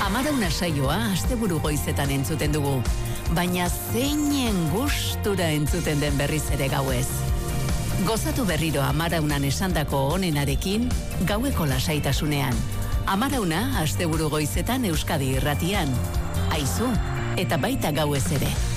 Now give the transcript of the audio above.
Amarauna saioa asteburu goizetan entzuten dugu, baina zeinen gustura entzuten den berriz ere gauez. Gozatu berriro Amaraunan esandako onenarekin, gaueko lasaitasunean. Amarauna asteburu goizetan Euskadi Irratian. Aizu, eta baita gauez ere.